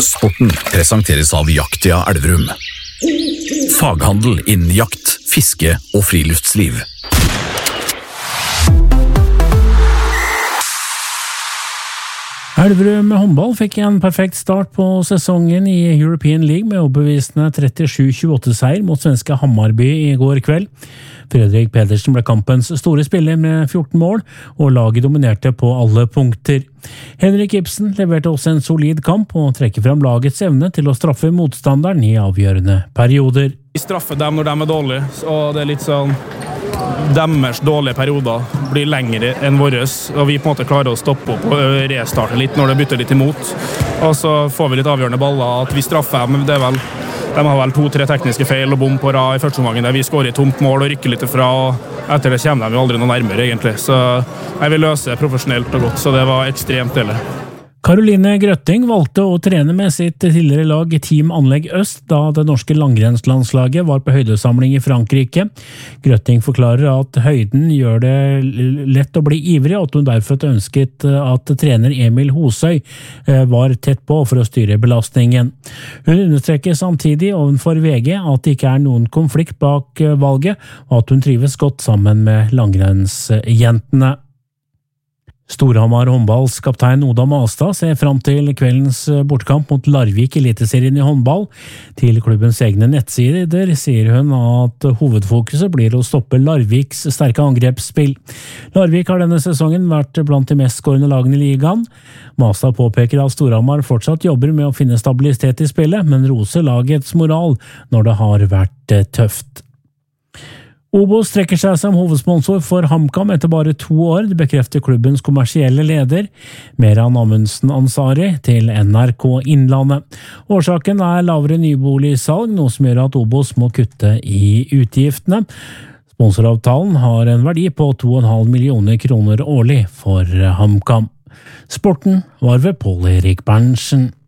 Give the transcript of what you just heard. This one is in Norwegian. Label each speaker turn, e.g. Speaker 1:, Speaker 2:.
Speaker 1: Sporten presenteres av Jaktia Elverum. Faghandel innen jakt, fiske og friluftsliv.
Speaker 2: Elverum håndball fikk en perfekt start på sesongen i European League med overbevisende 37-28-seier mot svenske Hammarby i går kveld. Fredrik Pedersen ble kampens store spiller med 14 mål, og laget dominerte på alle punkter. Henrik Ibsen leverte også en solid kamp og trekker frem lagets evne til å straffe motstanderen i avgjørende perioder.
Speaker 3: Vi straffer dem når de er dårlige, og det er litt sånn deres dårlige perioder blir lengre enn våres, og vi på en måte klarer å stoppe opp og restarte litt når det bytter litt imot. Og så får vi litt avgjørende baller, at vi straffer dem, det er vel, de har vel 2-3 tekniske feil og bom på rad i første omgangen der vi skårer i tomt mål og rykker litt ifra, og etter det kommer de jo aldri noe nærmere egentlig. Så jeg vil løse profesjonelt og godt, så det var ekstremt deilig.
Speaker 2: Caroline Grøtting valgte å trene med sitt tidligere lag Team Anlegg Øst da det norske langrennslandslaget var på høydesamling i Frankrike. Grøtting forklarer at høyden gjør det lett å bli ivrig, og at hun derfor ønsket at trener Emil Hosøy var tett på for å styre belastningen. Hun understreker samtidig ovenfor VG at det ikke er noen konflikt bak valget, og at hun trives godt sammen med langrennsjentene. Storhamar håndballs kaptein Oda Mastad ser fram til kveldens bortkamp mot Larvik Eliteserien i håndball. Til klubbens egne nettsider sier hun at hovedfokuset blir å stoppe Larviks sterke angrepsspill. Larvik har denne sesongen vært blant de mest skårende lagene i ligaen. Mastad påpeker at Storhamar fortsatt jobber med å finne stabilitet i spillet, men roser lagets moral når det har vært tøft. Obos trekker seg som hovedsponsor for HamKam etter bare 2 år, det bekrefter klubbens kommersielle leder, Meran Amundsen Ansari, til NRK Innlandet. Årsaken er lavere nyboligsalg, noe som gjør at Obos må kutte i utgiftene. Sponsoravtalen har en verdi på 2,5 millioner kroner årlig for HamKam. Sporten var ved Pål Erik Berntsen.